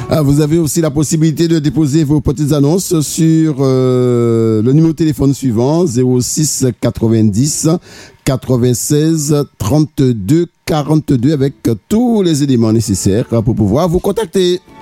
Vous avez aussi la possibilité de déposer vos petites annonces sur le numéro de téléphone suivant 06 90 96 32 42 avec tous les éléments nécessaires pour pouvoir vous contacter.